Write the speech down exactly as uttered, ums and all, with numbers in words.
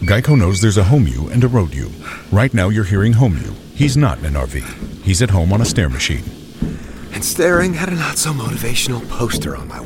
Geico knows there's a home you and a road you. Right now you're hearing home you. He's not in an R V. He's at home on a stair machine. And staring at a not-so-motivational poster on my